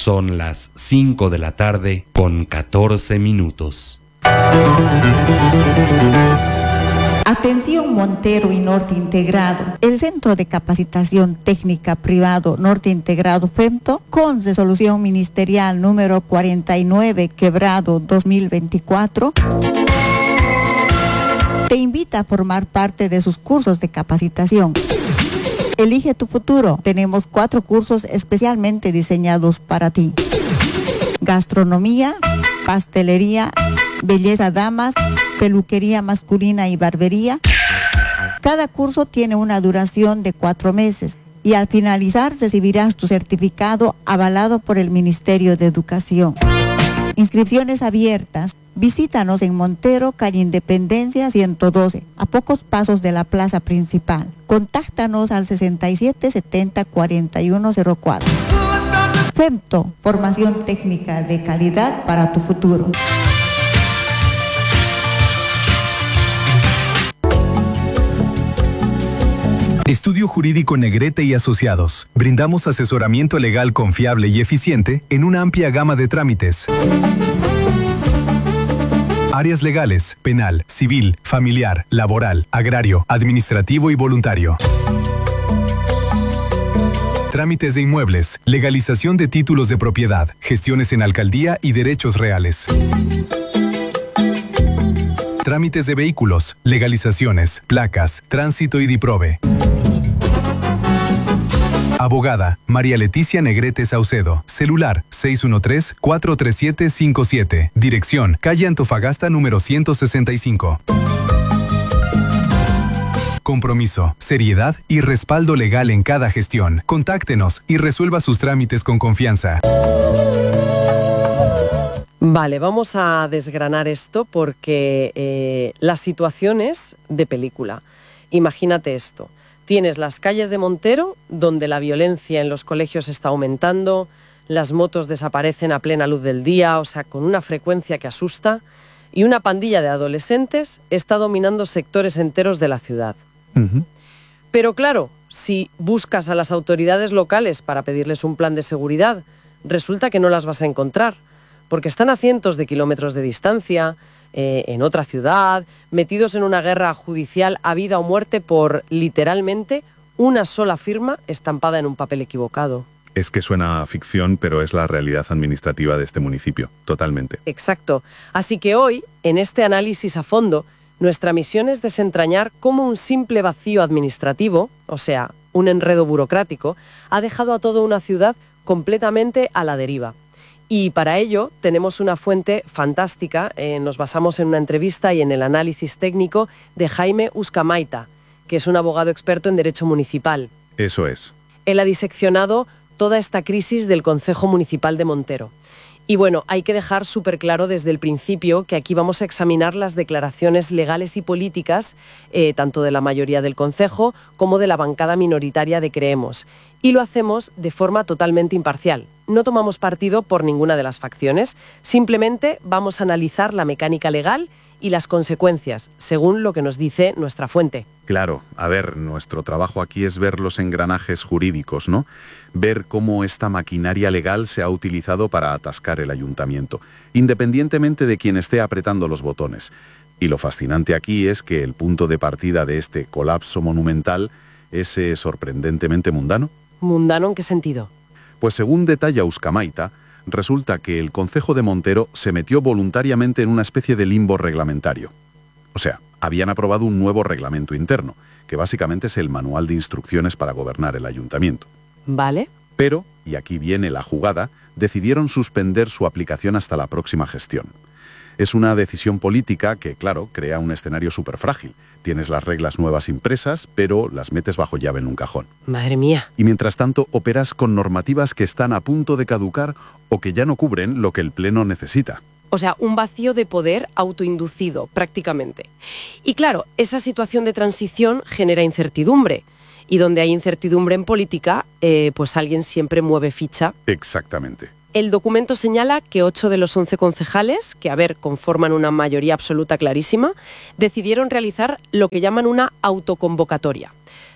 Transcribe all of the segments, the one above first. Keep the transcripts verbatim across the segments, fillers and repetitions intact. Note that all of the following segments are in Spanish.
Son las cinco de la tarde con catorce minutos. Atención Montero y Norte Integrado. El Centro de Capacitación Técnica Privado Norte Integrado FEMTO, con resolución ministerial número cuarenta y nueve quebrado dos mil veinticuatro, te invita a formar parte de sus cursos de capacitación. Elige tu futuro. Tenemos cuatro cursos especialmente diseñados para ti: gastronomía, pastelería, belleza damas, peluquería masculina y barbería. Cada curso tiene una duración de cuatro meses y al finalizar recibirás tu certificado avalado por el Ministerio de Educación. Inscripciones abiertas. Visítanos en Montero, calle Independencia ciento doce, a pocos pasos de la plaza principal. Contáctanos al sesenta y siete setenta cuarenta y uno cero cuatro. FEMTO, formación técnica de calidad para tu futuro. Estudio Jurídico Negrete y Asociados. Brindamos asesoramiento legal confiable y eficiente en una amplia gama de trámites. Áreas legales: penal, civil, familiar, laboral, agrario, administrativo y voluntario. Trámites de inmuebles, legalización de títulos de propiedad, gestiones en alcaldía y derechos reales. Trámites de vehículos, legalizaciones, placas, tránsito y diprove. Abogada María Leticia Negrete Saucedo. Celular seis uno tres, cuatro tres siete cinco siete. Dirección: calle Antofagasta número ciento sesenta y cinco. Compromiso, seriedad y respaldo legal en cada gestión. Contáctenos y resuelva sus trámites con confianza. Vale, vamos a desgranar esto porque eh, las situaciones de película. Imagínate esto. Tienes las calles de Montero, donde la violencia en los colegios está aumentando, las motos desaparecen a plena luz del día, o sea, con una frecuencia que asusta, y una pandilla de adolescentes está dominando sectores enteros de la ciudad. Uh-huh. Pero claro, si buscas a las autoridades locales para pedirles un plan de seguridad, resulta que no las vas a encontrar, porque están a cientos de kilómetros de distancia, eh, en otra ciudad, metidos en una guerra judicial a vida o muerte por, literalmente, una sola firma estampada en un papel equivocado. Es que suena a ficción, pero es la realidad administrativa de este municipio, totalmente. Exacto. Así que hoy, en este análisis a fondo, nuestra misión es desentrañar cómo un simple vacío administrativo, o sea, un enredo burocrático, ha dejado a toda una ciudad completamente a la deriva. Y para ello tenemos una fuente fantástica, eh, nos basamos en una entrevista y en el análisis técnico de Jaime Uzcamaita, que es un abogado experto en derecho municipal. Eso es. Él ha diseccionado toda esta crisis del Concejo Municipal de Montero. Y bueno, hay que dejar súper claro desde el principio que aquí vamos a examinar las declaraciones legales y políticas, eh, tanto de la mayoría del Concejo como de la bancada minoritaria de Creemos. Y lo hacemos de forma totalmente imparcial. No tomamos partido por ninguna de las facciones, simplemente vamos a analizar la mecánica legal y las consecuencias, según lo que nos dice nuestra fuente. Claro, a ver, nuestro trabajo aquí es ver los engranajes jurídicos, ¿no? Ver cómo esta maquinaria legal se ha utilizado para atascar el ayuntamiento, independientemente de quien esté apretando los botones. Y lo fascinante aquí es que el punto de partida de este colapso monumental es eh, sorprendentemente mundano. ¿Mundano en qué sentido? Pues según detalla Uzcamaita, resulta que el Concejo de Montero se metió voluntariamente en una especie de limbo reglamentario. O sea, habían aprobado un nuevo reglamento interno, que básicamente es el manual de instrucciones para gobernar el ayuntamiento. Vale. Pero, y aquí viene la jugada, decidieron suspender su aplicación hasta la próxima gestión. Es una decisión política que, claro, crea un escenario súper frágil. Tienes las reglas nuevas impresas, pero las metes bajo llave en un cajón. Madre mía. Y mientras tanto, operas con normativas que están a punto de caducar o que ya no cubren lo que el Pleno necesita. O sea, un vacío de poder autoinducido, prácticamente. Y claro, esa situación de transición genera incertidumbre. Y donde hay incertidumbre en política, eh, pues alguien siempre mueve ficha. Exactamente. El documento señala que ocho de los once concejales, que a ver, conforman una mayoría absoluta clarísima, decidieron realizar lo que llaman una autoconvocatoria.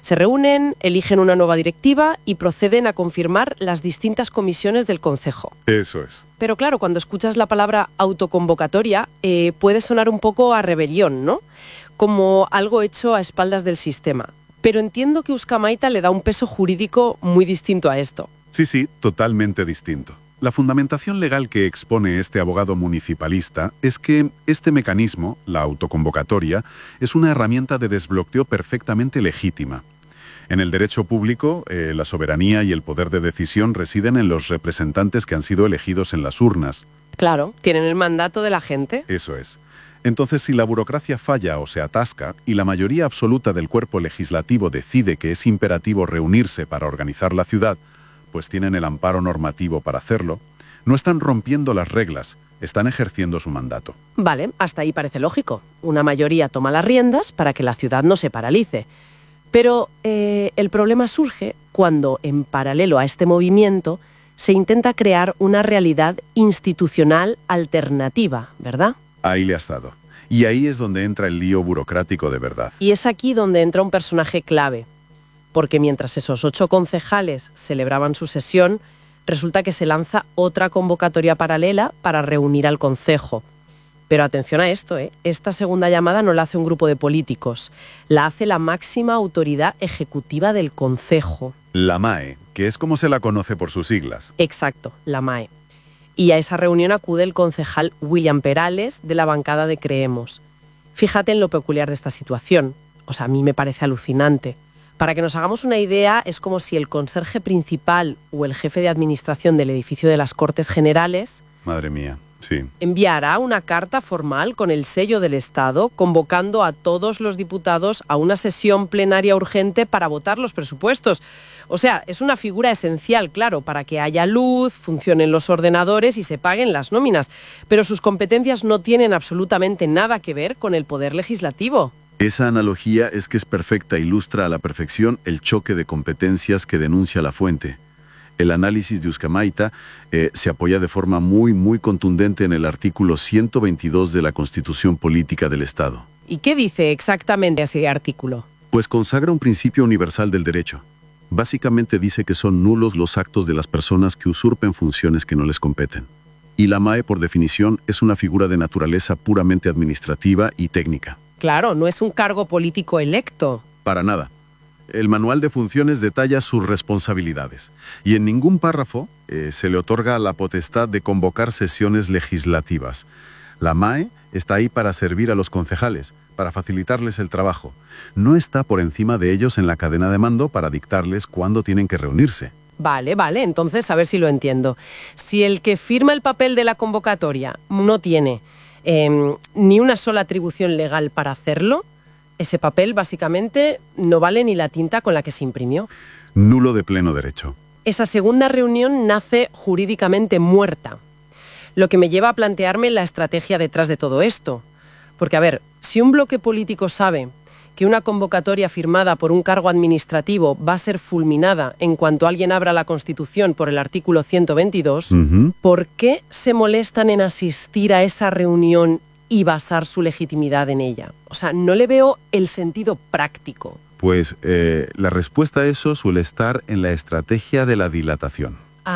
Se reúnen, eligen una nueva directiva y proceden a confirmar las distintas comisiones del concejo. Eso es. Pero claro, cuando escuchas la palabra autoconvocatoria, eh, puede sonar un poco a rebelión, ¿no? Como algo hecho a espaldas del sistema. Pero entiendo que Uzkamaita le da un peso jurídico muy distinto a esto. Sí, sí, totalmente distinto. La fundamentación legal que expone este abogado municipalista es que este mecanismo, la autoconvocatoria, es una herramienta de desbloqueo perfectamente legítima. En el derecho público, eh, la soberanía y el poder de decisión residen en los representantes que han sido elegidos en las urnas. Claro, tienen el mandato de la gente. Eso es. Entonces, si la burocracia falla o se atasca y la mayoría absoluta del cuerpo legislativo decide que es imperativo reunirse para organizar la ciudad, pues tienen el amparo normativo para hacerlo, no están rompiendo las reglas, están ejerciendo su mandato. Vale, hasta ahí parece lógico. Una mayoría toma las riendas para que la ciudad no se paralice. Pero eh, el problema surge cuando, en paralelo a este movimiento, se intenta crear una realidad institucional alternativa, ¿verdad? Ahí le has dado. Y ahí es donde entra el lío burocrático de verdad. Y es aquí donde entra un personaje clave. Porque mientras esos ocho concejales celebraban su sesión, resulta que se lanza otra convocatoria paralela para reunir al concejo. Pero atención a esto, ¿eh? Esta segunda llamada no la hace un grupo de políticos, la hace la máxima autoridad ejecutiva del concejo. La M A E, que es como se la conoce por sus siglas. Exacto, la M A E. Y a esa reunión acude el concejal William Perales de la bancada de Creemos. Fíjate en lo peculiar de esta situación. O sea, a mí me parece alucinante. Para que nos hagamos una idea, es como si el conserje principal o el jefe de administración del edificio de las Cortes Generales... Madre mía, sí. Enviará una carta formal con el sello del Estado convocando a todos los diputados a una sesión plenaria urgente para votar los presupuestos. O sea, es una figura esencial, claro, para que haya luz, funcionen los ordenadores y se paguen las nóminas. Pero sus competencias no tienen absolutamente nada que ver con el poder legislativo. Esa analogía es que es perfecta, ilustra a la perfección el choque de competencias que denuncia la fuente. El análisis de Uzkamaita eh, se apoya de forma muy, muy contundente en el artículo ciento veintidós de la Constitución Política del Estado. ¿Y qué dice exactamente ese artículo? Pues consagra un principio universal del derecho. Básicamente dice que son nulos los actos de las personas que usurpen funciones que no les competen. Y la M A E, por definición, es una figura de naturaleza puramente administrativa y técnica. Claro, no es un cargo político electo. Para nada. El manual de funciones detalla sus responsabilidades y en ningún párrafo eh, se le otorga la potestad de convocar sesiones legislativas. La M A E está ahí para servir a los concejales, para facilitarles el trabajo. No está por encima de ellos en la cadena de mando para dictarles cuándo tienen que reunirse. Vale, vale, entonces a ver si lo entiendo. Si el que firma el papel de la convocatoria no tiene eh, ni una sola atribución legal para hacerlo, ese papel básicamente no vale ni la tinta con la que se imprimió. Nulo de pleno derecho. Esa segunda reunión nace jurídicamente muerta, lo que me lleva a plantearme la estrategia detrás de todo esto. Porque, a ver, si un bloque político sabe que una convocatoria firmada por un cargo administrativo va a ser fulminada en cuanto alguien abra la Constitución por el artículo ciento veintidós, Uh-huh. ¿por qué se molestan en asistir a esa reunión y basar su legitimidad en ella? O sea, no le veo el sentido práctico. Pues eh, la respuesta a eso suele estar en la estrategia de la dilatación.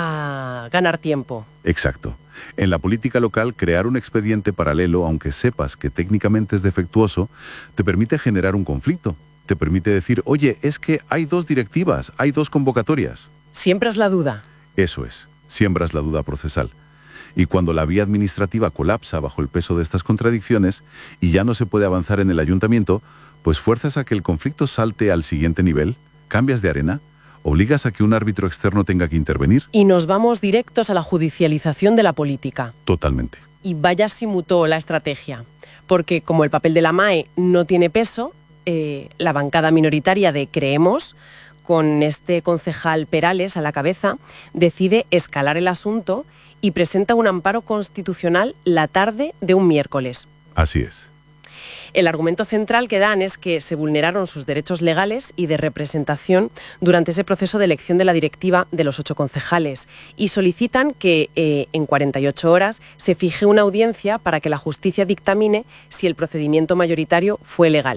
A ganar tiempo. Exacto. En la política local, crear un expediente paralelo, aunque sepas que técnicamente es defectuoso, te permite generar un conflicto. Te permite decir, oye, es que hay dos directivas, hay dos convocatorias. Siempre es la duda. Eso es, siembras la duda procesal. Y cuando la vía administrativa colapsa bajo el peso de estas contradicciones y ya no se puede avanzar en el ayuntamiento, pues fuerzas a que el conflicto salte al siguiente nivel, cambias de arena, obligas a que un árbitro externo tenga que intervenir. Y nos vamos directos a la judicialización de la política. Totalmente. Y vaya si mutó la estrategia. Porque como el papel de la M A E no tiene peso, eh, la bancada minoritaria de Creemos, con este concejal Perales a la cabeza, decide escalar el asunto y presenta un amparo constitucional la tarde de un miércoles. Así es. El argumento central que dan es que se vulneraron sus derechos legales y de representación durante ese proceso de elección de la directiva de los ocho concejales y solicitan que eh, en cuarenta y ocho horas se fije una audiencia para que la justicia dictamine si el procedimiento mayoritario fue legal.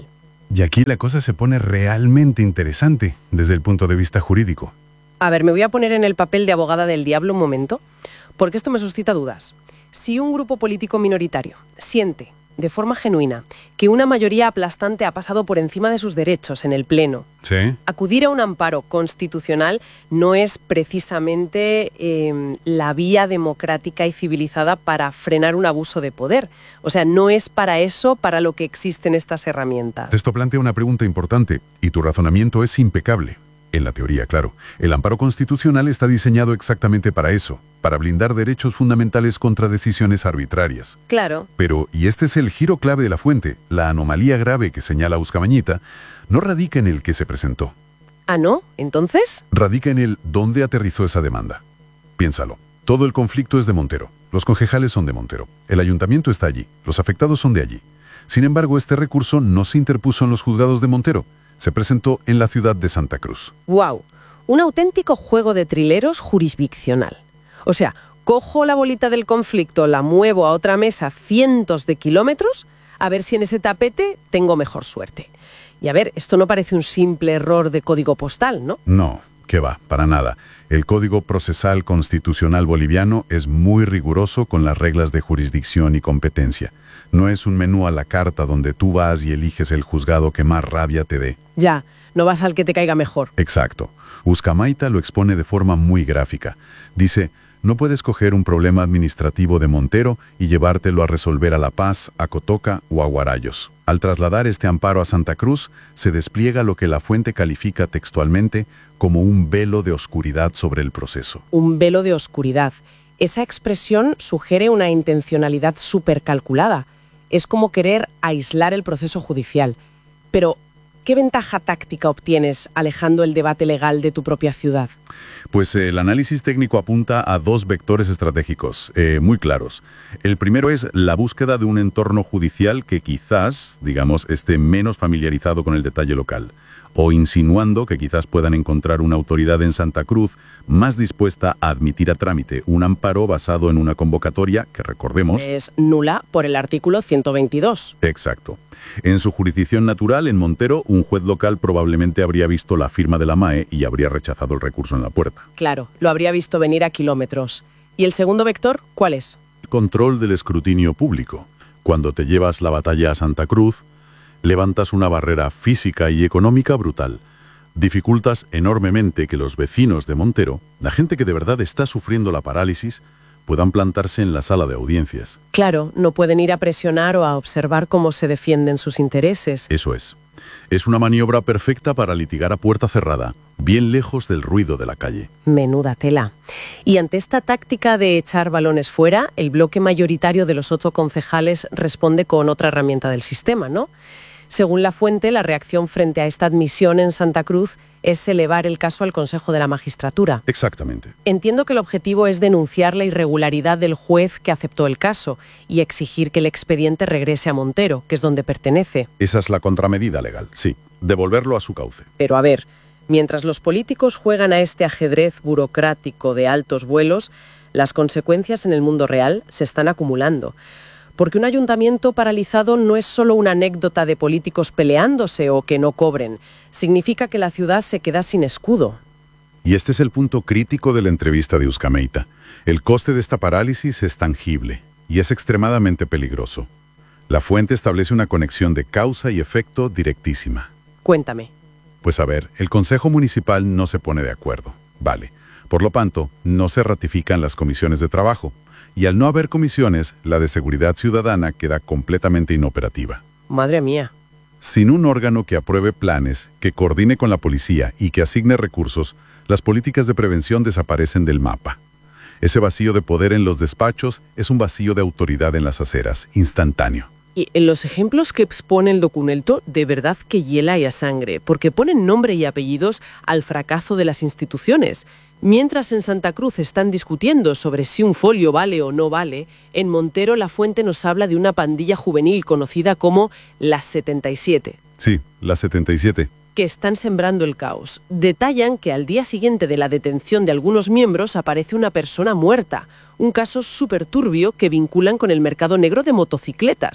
Y aquí la cosa se pone realmente interesante desde el punto de vista jurídico. A ver, me voy a poner en el papel de abogada del diablo un momento, porque esto me suscita dudas. Si un grupo político minoritario siente, de forma genuina, que una mayoría aplastante ha pasado por encima de sus derechos en el Pleno, Sí. acudir a un amparo constitucional no es precisamente eh, la vía democrática y civilizada para frenar un abuso de poder. O sea, no es para eso para lo que existen estas herramientas. Esto plantea una pregunta importante, y tu razonamiento es impecable. En la teoría, claro. El amparo constitucional está diseñado exactamente para eso, para blindar derechos fundamentales contra decisiones arbitrarias. Claro. Pero, y este es el giro clave de la fuente, la anomalía grave que señala Uzcamañita, no radica en el que se presentó. ¿Ah, no? ¿Entonces? Radica en el dónde aterrizó esa demanda. Piénsalo. Todo el conflicto es de Montero. Los concejales son de Montero. El ayuntamiento está allí. Los afectados son de allí. Sin embargo, este recurso no se interpuso en los juzgados de Montero. Se presentó en la ciudad de Santa Cruz. ¡Wow! Un auténtico juego de trileros jurisdiccional. O sea, cojo la bolita del conflicto, la muevo a otra mesa cientos de kilómetros, a ver si en ese tapete tengo mejor suerte. Y a ver, esto no parece un simple error de código postal, ¿no? No, que va, para nada. El Código Procesal Constitucional Boliviano es muy riguroso con las reglas de jurisdicción y competencia. No es un menú a la carta donde tú vas y eliges el juzgado que más rabia te dé. Ya, no vas al que te caiga mejor. Exacto. Uzcamaita lo expone de forma muy gráfica. Dice, no puedes coger un problema administrativo de Montero y llevártelo a resolver a La Paz, a Cotoca o a Guarayos. Al trasladar este amparo a Santa Cruz, se despliega lo que la fuente califica textualmente como un velo de oscuridad sobre el proceso. Un velo de oscuridad. Esa expresión sugiere una intencionalidad súper calculada. Es como querer aislar el proceso judicial. Pero, ¿qué ventaja táctica obtienes alejando el debate legal de tu propia ciudad? Pues eh, el análisis técnico apunta a dos vectores estratégicos eh, muy claros. El primero es la búsqueda de un entorno judicial que quizás, digamos, esté menos familiarizado con el detalle local, o insinuando que quizás puedan encontrar una autoridad en Santa Cruz más dispuesta a admitir a trámite un amparo basado en una convocatoria que, recordemos, es nula por el artículo ciento veintidós. Exacto. En su jurisdicción natural, en Montero, un juez local probablemente habría visto la firma de la M A E y habría rechazado el recurso en la puerta. Claro, lo habría visto venir a kilómetros. ¿Y el segundo vector, cuál es? El control del escrutinio público. Cuando te llevas la batalla a Santa Cruz, levantas una barrera física y económica brutal. Dificultas enormemente que los vecinos de Montero, la gente que de verdad está sufriendo la parálisis, puedan plantarse en la sala de audiencias. Claro, no pueden ir a presionar o a observar cómo se defienden sus intereses. Eso es. Es una maniobra perfecta para litigar a puerta cerrada, bien lejos del ruido de la calle. Menuda tela. Y ante esta táctica de echar balones fuera, el bloque mayoritario de los ocho concejales responde con otra herramienta del sistema, ¿no? Según la fuente, la reacción frente a esta admisión en Santa Cruz es elevar el caso al Consejo de la Magistratura. Exactamente. Entiendo que el objetivo es denunciar la irregularidad del juez que aceptó el caso y exigir que el expediente regrese a Montero, que es donde pertenece. Esa es la contramedida legal, sí. Devolverlo a su cauce. Pero a ver, mientras los políticos juegan a este ajedrez burocrático de altos vuelos, las consecuencias en el mundo real se están acumulando. Porque un ayuntamiento paralizado no es solo una anécdota de políticos peleándose o que no cobren. Significa que la ciudad se queda sin escudo. Y este es el punto crítico de la entrevista de Uzcameita. El coste de esta parálisis es tangible y es extremadamente peligroso. La fuente establece una conexión de causa y efecto directísima. Cuéntame. Pues a ver, el Consejo Municipal no se pone de acuerdo. Vale. Por lo tanto, no se ratifican las comisiones de trabajo. Y al no haber comisiones, la de seguridad ciudadana queda completamente inoperativa. Madre mía. Sin un órgano que apruebe planes, que coordine con la policía y que asigne recursos, las políticas de prevención desaparecen del mapa. Ese vacío de poder en los despachos es un vacío de autoridad en las aceras, instantáneo. Y en los ejemplos que expone el documento, de verdad que hiela y a sangre, porque ponen nombre y apellidos al fracaso de las instituciones. Mientras en Santa Cruz están discutiendo sobre si un folio vale o no vale, en Montero la fuente nos habla de una pandilla juvenil conocida como las setenta y siete. Sí, las setenta y siete. Que están sembrando el caos. Detallan que al día siguiente de la detención de algunos miembros aparece una persona muerta, un caso súper turbio que vinculan con el mercado negro de motocicletas.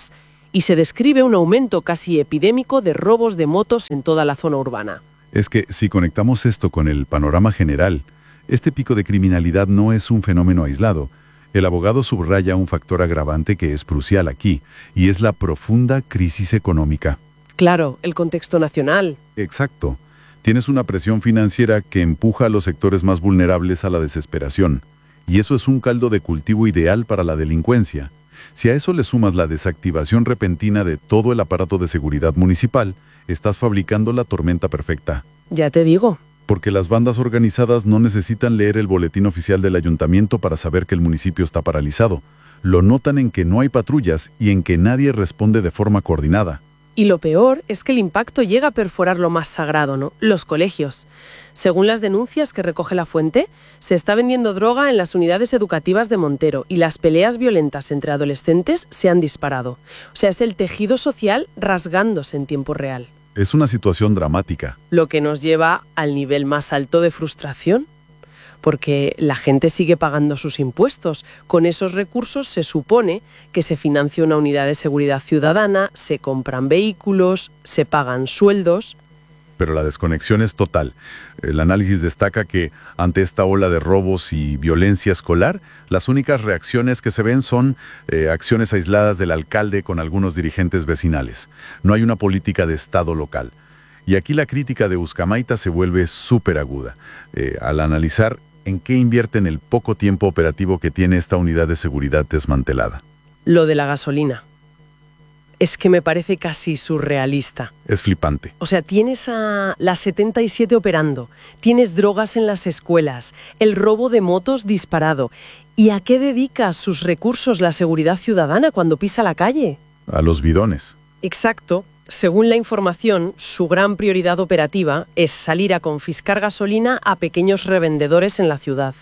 y se describe un aumento casi epidémico de robos de motos en toda la zona urbana. Es que si conectamos esto con el panorama general, este pico de criminalidad no es un fenómeno aislado. El abogado subraya un factor agravante que es crucial aquí, y es la profunda crisis económica. Claro, el contexto nacional. Exacto. Tienes una presión financiera que empuja a los sectores más vulnerables a la desesperación. Y eso es un caldo de cultivo ideal para la delincuencia. Si a eso le sumas la desactivación repentina de todo el aparato de seguridad municipal, estás fabricando la tormenta perfecta. Ya te digo. Porque las bandas organizadas no necesitan leer el boletín oficial del ayuntamiento para saber que el municipio está paralizado. Lo notan en que no hay patrullas y en que nadie responde de forma coordinada. Y lo peor es que el impacto llega a perforar lo más sagrado, ¿no? Los colegios. Según las denuncias que recoge La Fuente, se está vendiendo droga en las unidades educativas de Montero y las peleas violentas entre adolescentes se han disparado. O sea, es el tejido social rasgándose en tiempo real. Es una situación dramática. Lo que nos lleva al nivel más alto de frustración. Porque la gente sigue pagando sus impuestos. Con esos recursos se supone que se financia una unidad de seguridad ciudadana, se compran vehículos, se pagan sueldos. Pero la desconexión es total. El análisis destaca que ante esta ola de robos y violencia escolar, las únicas reacciones que se ven son eh, acciones aisladas del alcalde con algunos dirigentes vecinales. No hay una política de Estado local. Y aquí la crítica de Ucamaita se vuelve súper aguda. Eh, al analizar en qué invierten el poco tiempo operativo que tiene esta unidad de seguridad desmantelada. Lo de la gasolina. Es que me parece casi surrealista. Es flipante. O sea, tienes a la setenta y siete operando, tienes drogas en las escuelas, el robo de motos disparado. ¿Y a qué dedica sus recursos la seguridad ciudadana cuando pisa la calle? A los bidones. Exacto. Según la información, su gran prioridad operativa es salir a confiscar gasolina a pequeños revendedores en la ciudad.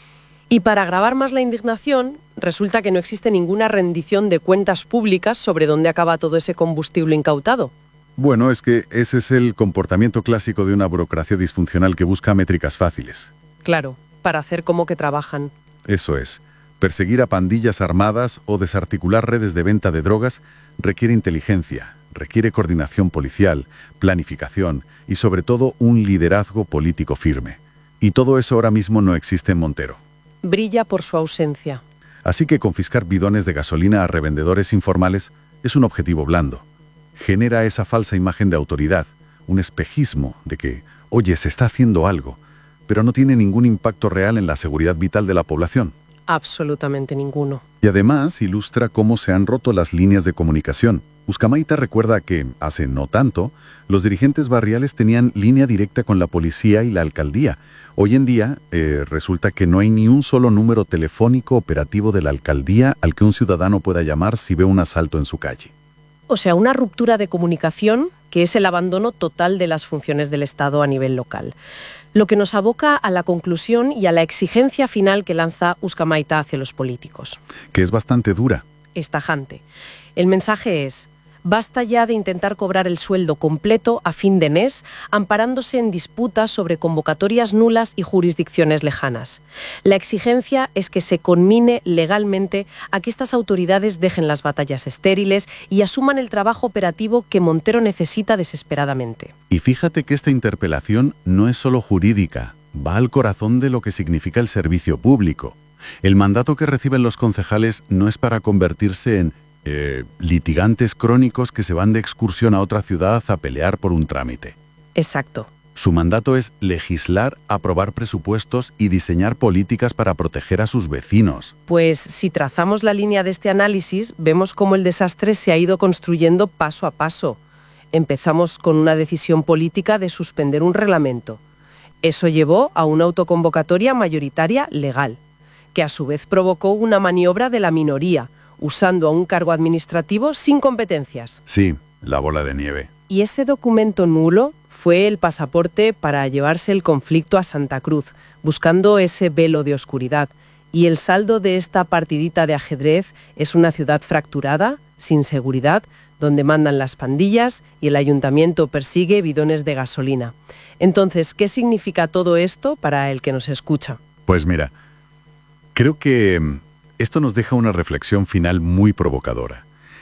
Y para agravar más la indignación, resulta que no existe ninguna rendición de cuentas públicas sobre dónde acaba todo ese combustible incautado. Bueno, es que ese es el comportamiento clásico de una burocracia disfuncional que busca métricas fáciles. Claro, para hacer como que trabajan. Eso es. Perseguir a pandillas armadas o desarticular redes de venta de drogas requiere inteligencia, requiere coordinación policial, planificación y sobre todo un liderazgo político firme. Y todo eso ahora mismo no existe en Montero. Brilla por su ausencia. Así que confiscar bidones de gasolina a revendedores informales es un objetivo blando. Genera esa falsa imagen de autoridad, un espejismo de que, oye, se está haciendo algo, pero no tiene ningún impacto real en la seguridad vital de la población. Absolutamente ninguno. Y además ilustra cómo se han roto las líneas de comunicación. Ucamaita recuerda que, hace no tanto, los dirigentes barriales tenían línea directa con la policía y la alcaldía. Hoy en día, eh, resulta que no hay ni un solo número telefónico operativo de la alcaldía al que un ciudadano pueda llamar si ve un asalto en su calle. O sea, una ruptura de comunicación que es el abandono total de las funciones del Estado a nivel local. Lo que nos aboca a la conclusión y a la exigencia final que lanza Ucamaita hacia los políticos. Que es bastante dura. Es tajante. El mensaje es: basta ya de intentar cobrar el sueldo completo a fin de mes, amparándose en disputas sobre convocatorias nulas y jurisdicciones lejanas. La exigencia es que se conmine legalmente a que estas autoridades dejen las batallas estériles y asuman el trabajo operativo que Montero necesita desesperadamente. Y fíjate que esta interpelación no es solo jurídica, va al corazón de lo que significa el servicio público. El mandato que reciben los concejales no es para convertirse en Eh, litigantes crónicos que se van de excursión a otra ciudad a pelear por un trámite. Exacto. Su mandato es legislar, aprobar presupuestos y diseñar políticas para proteger a sus vecinos. Pues si trazamos la línea de este análisis, vemos cómo el desastre se ha ido construyendo paso a paso. Empezamos con una decisión política de suspender un reglamento. Eso llevó a una autoconvocatoria mayoritaria legal, que a su vez provocó una maniobra de la minoría, usando a un cargo administrativo sin competencias. Sí, la bola de nieve. Y ese documento nulo fue el pasaporte para llevarse el conflicto a Santa Cruz, buscando ese velo de oscuridad. Y el saldo de esta partidita de ajedrez es una ciudad fracturada, sin seguridad, donde mandan las pandillas y el ayuntamiento persigue bidones de gasolina. Entonces, ¿qué significa todo esto para el que nos escucha? Pues mira, creo que esto nos deja una reflexión final muy provocadora.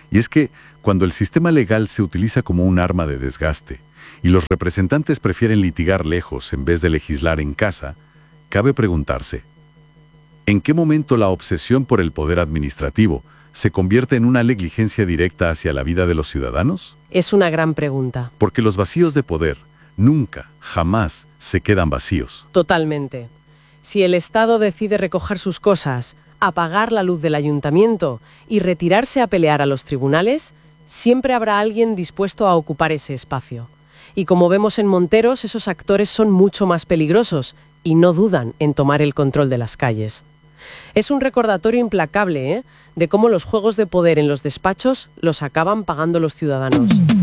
Y es que cuando el sistema legal se utiliza como un arma de desgaste y los representantes prefieren litigar lejos en vez de legislar en casa, cabe preguntarse, ¿en qué momento la obsesión por el poder administrativo se convierte en una negligencia directa hacia la vida de los ciudadanos? Es una gran pregunta. Porque los vacíos de poder nunca, jamás se quedan vacíos. Totalmente. Si el Estado decide recoger sus cosas, apagar la luz del ayuntamiento y retirarse a pelear a los tribunales, siempre habrá alguien dispuesto a ocupar ese espacio. Y como vemos en Monteros, esos actores son mucho más peligrosos y no dudan en tomar el control de las calles. Es un recordatorio implacable, ¿eh?, de cómo los juegos de poder en los despachos los acaban pagando los ciudadanos.